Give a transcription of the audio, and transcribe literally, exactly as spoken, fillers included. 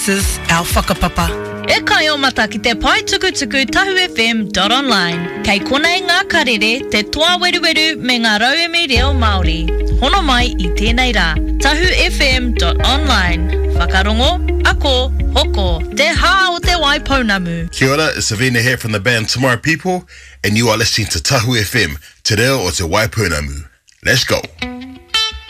This is our whakapapa. E kai o mata ki te pai tuku tuku tahu f m dot online. Kei kona i ngā karere, te toa weru weru me ngā rauemi reo Māori. Hono mai i tēnei rā. tahu f m dot online. Whakarongo, ako, hoko, te hā o te waipounamu. Kia ora, it's Savina here from the band Tomorrow People, and you are listening to Tahu F M, te reo o te waipounamu. Let's go.